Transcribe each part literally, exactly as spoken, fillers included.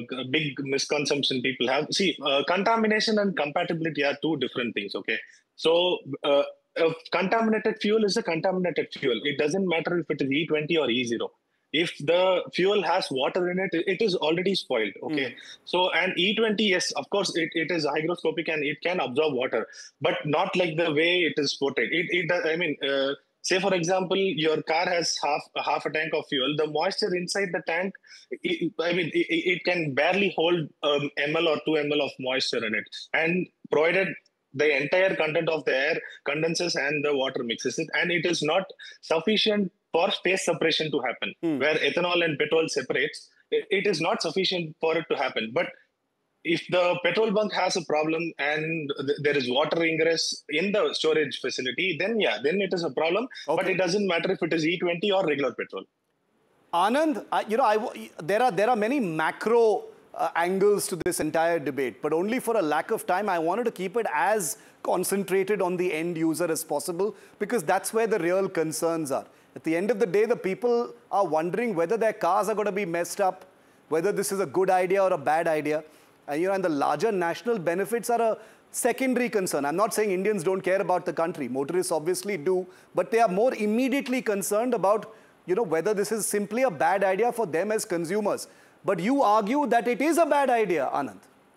uh, big misconception people have. See, uh, contamination and compatibility are two different things. Okay, so uh, a contaminated fuel is a contaminated fuel. It doesn't matter if it is E twenty or E zero. If the fuel has water in it, it is already spoiled. Okay, mm. so and E twenty, yes, of course, it, it is hygroscopic and it can absorb water, but not like the way it is portrayed. It, it I mean. Uh, Say, for example, your car has half half a tank of fuel. The moisture inside the tank, it, I mean, it, it can barely hold um, ml or two milliliters of moisture in it. And provided the entire content of the air condenses and the water mixes it, and it is not sufficient for space separation to happen. Hmm. Where ethanol and petrol separates, it, it is not sufficient for it to happen. But if the petrol bunk has a problem and th- there is water ingress in the storage facility, then yeah, then it is a problem. Okay. But it doesn't matter if it is E twenty or regular petrol. Anand, I, you know, I, there are there are many macro uh, angles to this entire debate, but only for a lack of time, I wanted to keep it as concentrated on the end user as possible, because that's where the real concerns are. At the end of the day, the people are wondering whether their cars are going to be messed up, whether this is a good idea or a bad idea. And, you know, and the larger national benefits are a secondary concern. I'm not saying Indians don't care about the country. Motorists obviously do. But they are more immediately concerned about, you know, whether this is simply a bad idea for them as consumers. But you argue that it is a bad idea, Anand.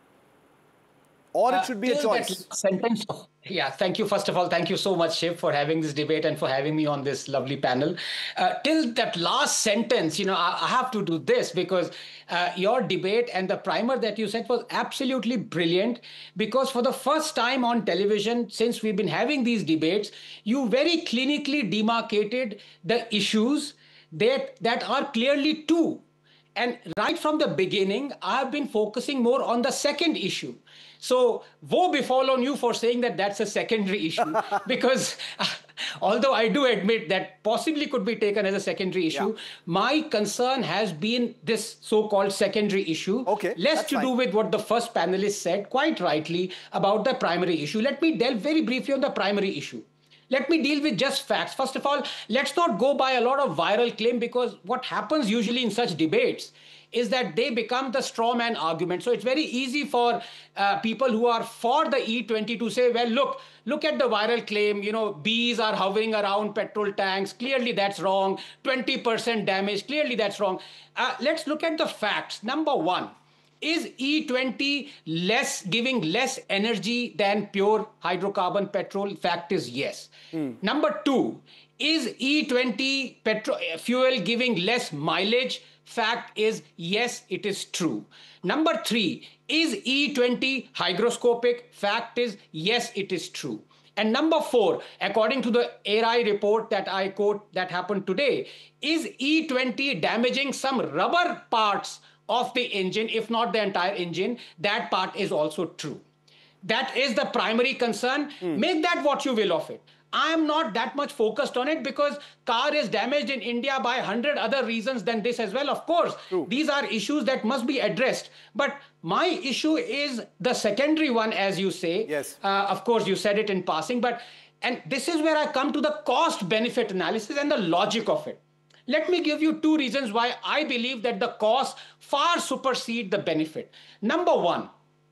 Or it should be uh, a choice. Sentence. Yeah, thank you. First of all, thank you so much, Shiv, for having this debate and for having me on this lovely panel. Uh, till that last sentence, you know, I, I have to do this because uh, your debate and the primer that you said was absolutely brilliant, because for the first time on television, since we've been having these debates, you very clinically demarcated the issues that, that are clearly two. And right from the beginning, I've been focusing more on the second issue. So, woe befall on you for saying that that's a secondary issue, because uh, although I do admit that possibly could be taken as a secondary issue, yeah. my concern has been this so-called secondary issue, okay, less to fine. do with what the first panelist said quite rightly about the primary issue. Let me delve very briefly on the primary issue. Let me deal with just facts. First of all, let's not go by a lot of viral claim, because what happens usually in such debates is that they become the straw man argument. So it's very easy for uh, people who are for the E twenty to say, well, look, look at the viral claim, you know, bees are hovering around petrol tanks. Clearly that's wrong. twenty percent damage. Clearly that's wrong. Uh, let's look at the facts. Number one, is E twenty less giving less energy than pure hydrocarbon petrol? Fact is yes. Mm. Number two, is E twenty petrol fuel giving less mileage? Fact is yes, it is true. Number three, is E twenty hygroscopic? Fact is yes, it is true. And number four, according to the A R I report that I quote that happened today, is E twenty damaging some rubber parts of the engine, if not the entire engine? That part is also true. That is the primary concern. Mm. Make that what you will of it. I am not that much focused on it, because car is damaged in India by a hundred other reasons than this as well. Of course, True. These are issues that must be addressed. But my issue is the secondary one, as you say. Yes. Uh, of course, you said it in passing. But and this is where I come to the cost-benefit analysis and the logic of it. Let me give you two reasons why I believe that the cost far supersede the benefit. Number one,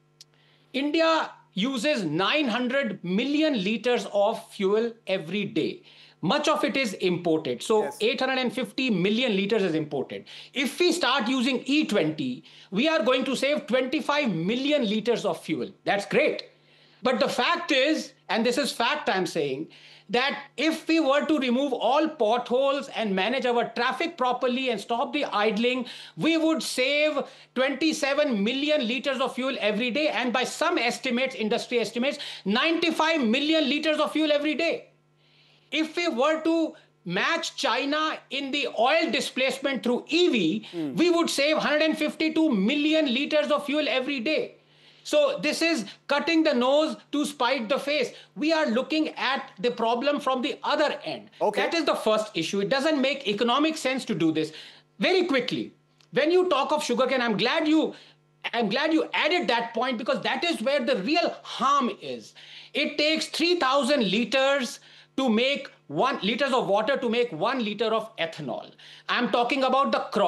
India uses nine hundred million liters of fuel every day. Much of it is imported. So yes. eight hundred fifty million liters is imported. If we start using E twenty, we are going to save twenty-five million liters of fuel. That's great. But the fact is, and this is fact I'm saying, that if we were to remove all potholes and manage our traffic properly and stop the idling, we would save twenty-seven million liters of fuel every day. And by some estimates, industry estimates, ninety-five million liters of fuel every day. If we were to match China in the oil displacement through E V, mm. we would save one hundred fifty-two million liters of fuel every day. So this is cutting the nose to spite the face. We are looking at the problem from the other end. Okay. That is the first issue. It doesn't make economic sense to do this. Very quickly, when you talk of sugarcane, I'm glad you I'm glad you added that point, because that is where the real harm is. It takes three thousand liters to make one liters of water to make one liter of ethanol. I'm talking about the crop.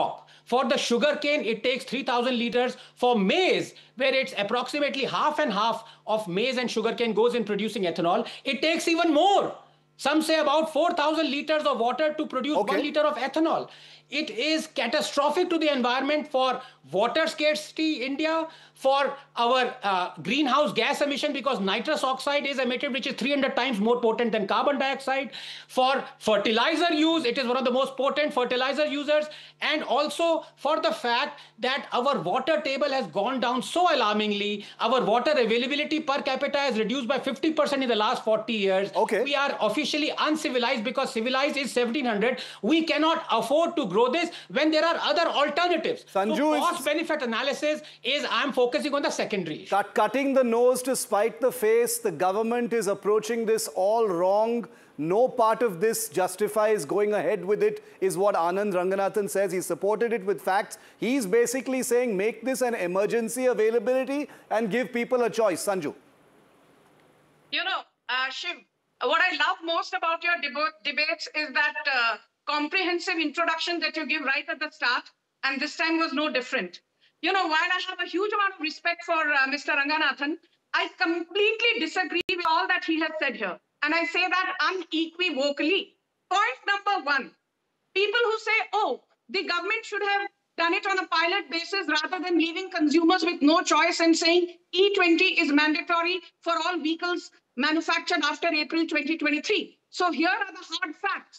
For the sugarcane, it takes three thousand liters. For maize, where it's approximately half and half of maize and sugarcane goes in producing ethanol, it takes even more. Some say about four thousand liters of water to produce Okay. one liter of ethanol. It is catastrophic to the environment for water scarcity in India, for our uh, greenhouse gas emission, because nitrous oxide is emitted, which is three hundred times more potent than carbon dioxide. For fertilizer use, it is one of the most potent fertilizer users. And also for the fact that our water table has gone down so alarmingly. Our water availability per capita has reduced by fifty percent in the last forty years. Okay. We are officially uncivilized because civilized is seventeen hundred. We cannot afford to grow this when there are other alternatives. Sanju so is- cost benefit analysis is, I'm focusing on the secondary issue. Cut, cutting the nose to spite the face. The government is approaching this all wrong. No part of this justifies going ahead with it, is what Anand Ranganathan says. He supported it with facts. He's basically saying make this an emergency availability and give people a choice. Sanju. You know, uh, Shiv, what I love most about your debo- debates is that uh, comprehensive introduction that you give right at the start, and this time was no different. You know, while I have a huge amount of respect for uh, Mister Ranganathan, I completely disagree with all that he has said here. And I say that unequivocally. Point number one, people who say, oh, the government should have done it on a pilot basis rather than leaving consumers with no choice and saying E twenty is mandatory for all vehicles manufactured after April twenty twenty-three. So here are the hard facts.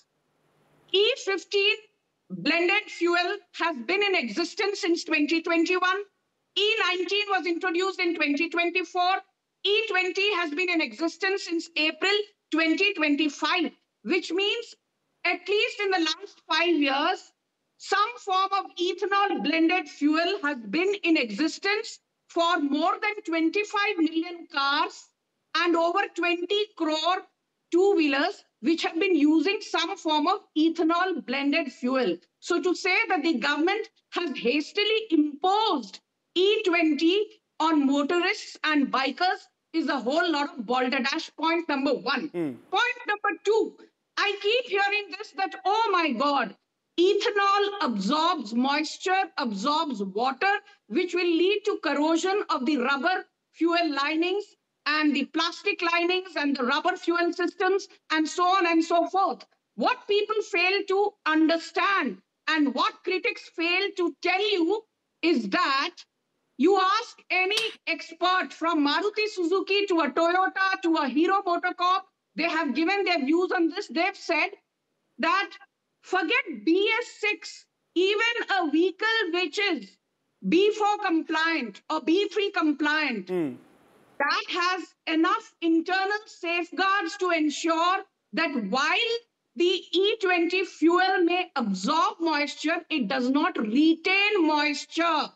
E fifteen blended fuel has been in existence since twenty twenty-one. E nineteen was introduced in twenty twenty-four. E twenty has been in existence since April twenty twenty-five, which means at least in the last five years, some form of ethanol blended fuel has been in existence for more than twenty-five million cars and over twenty crore two-wheelers, which have been using some form of ethanol blended fuel. So to say that the government has hastily imposed E twenty on motorists and bikers is a whole lot of balderdash. Point number one. Mm. Point number two, I keep hearing this that, oh my God, ethanol absorbs moisture, absorbs water, which will lead to corrosion of the rubber fuel linings and the plastic linings and the rubber fuel systems and so on and so forth. What people fail to understand and what critics fail to tell you is that you ask any expert from Maruti Suzuki to a Toyota to a Hero MotoCorp, they have given their views on this. They've said that forget B S six, even a vehicle which is B four compliant or B three compliant, mm. that has enough internal safeguards to ensure that while the E twenty fuel may absorb moisture, it does not retain moisture.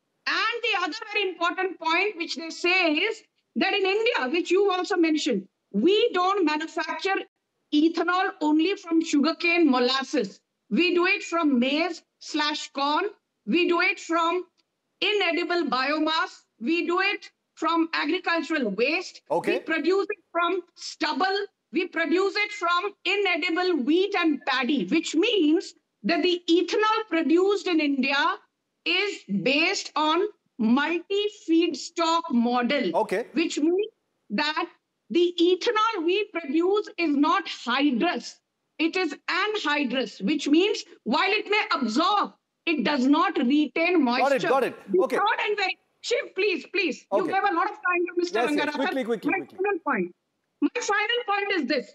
And the other very important point which they say is that in India, which you also mentioned, we don't manufacture ethanol only from sugarcane molasses. We do it from maize slash corn. We do it from inedible biomass. We do it from agricultural waste. Okay. We produce it from stubble. We produce it from inedible wheat and paddy, which means that the ethanol produced in India is based on multi-feedstock model, okay. which means that the ethanol we produce is not hydrous. It is anhydrous, which means while it may absorb, it does not retain moisture. Got it, got it. Okay. The and very, Shiv, please, please. Okay. You gave a lot of time to Mister Yes, Ranganathan. yes. Quickly, quickly, My quickly. final point. My final point is this.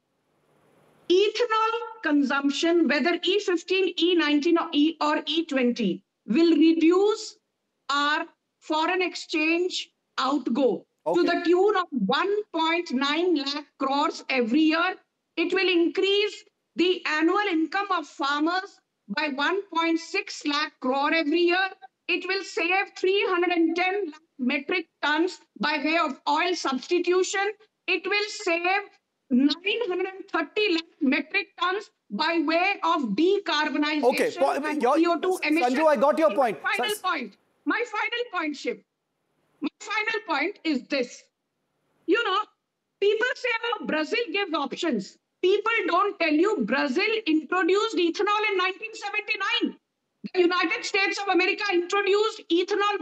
Ethanol consumption, whether E fifteen, E nineteen or, e, or E twenty, will reduce our foreign exchange outgo okay. to the tune of one point nine lakh crores every year. It will increase the annual income of farmers by one point six lakh crore every year. It will save three hundred ten lakh metric tons by way of oil substitution. It will save nine hundred thirty lakh metric tons by way of decarbonization okay. and your, C O two emissions. Sanju, I got your point. My final point. My final point, Shiv. My final point is this. You know, people say, oh, Brazil gives options. People don't tell you Brazil introduced ethanol in nineteen seventy-nine. The United States of America introduced ethanol